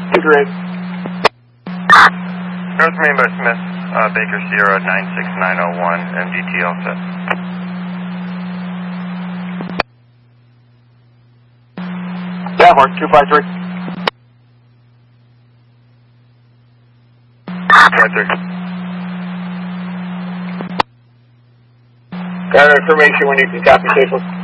Great. North Main by Smith, Baker Sierra 96901, MDT all set. Davor, 253. 53. Got information when you can copy safely.